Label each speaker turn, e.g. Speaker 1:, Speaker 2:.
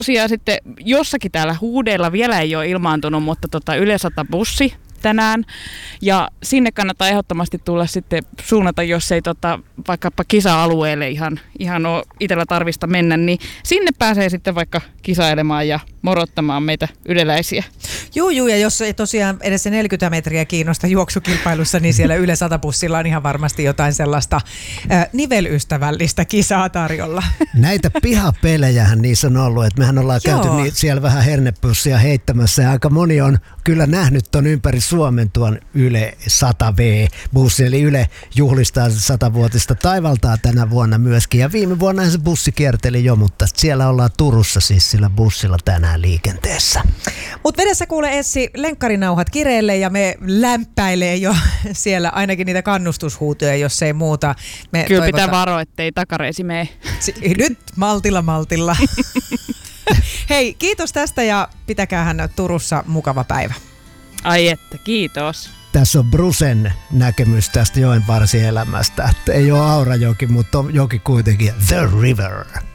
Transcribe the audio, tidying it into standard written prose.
Speaker 1: tosiaan sitten jossakin täällä huudeilla vielä ei ole ilmaantunut, mutta Yle 100 bussi tänään. Ja sinne kannattaa ehdottomasti tulla sitten suunnata, jos ei vaikkapa kisa-alueelle ihan ole itsellä tarvista mennä, niin sinne pääsee sitten vaikka kisailemaan ja morottamaan meitä yleläisiä.
Speaker 2: Joo, ja jos ei tosiaan edes se 40 metriä kiinnosta juoksukilpailussa, niin siellä Yle 100-bussilla on ihan varmasti jotain sellaista nivelystävällistä kisaa tarjolla.
Speaker 3: Näitä pihapelejähän niissä on ollut, että mehän ollaan käyty siellä vähän hernepussia heittämässä ja aika moni on kyllä nähnyt ton ympäri Suomen tuon Yle 100V-bussi, eli Yle juhlistaa 100-vuotista taivaltaa tänä vuonna myöskin. Ja viime vuonna se bussi kierteli jo, mutta siellä ollaan Turussa siis sillä bussilla tänään liikenteessä.
Speaker 2: Mutta vedessä kuule Essi lenkkarinauhat kireelle ja me lämpäilee jo siellä ainakin niitä kannustushuutoja, jos ei muuta.
Speaker 1: Kyllä pitää varoa, ettei takareisi mene.
Speaker 2: Nyt maltilla. Hei, kiitos tästä ja pitäkäähän Turussa mukava päivä.
Speaker 1: Ai että, kiitos.
Speaker 3: Tässä on Brusen näkemys tästä joenvarsielämästä. Ei ole Aurajoki, mutta on joki kuitenkin The River.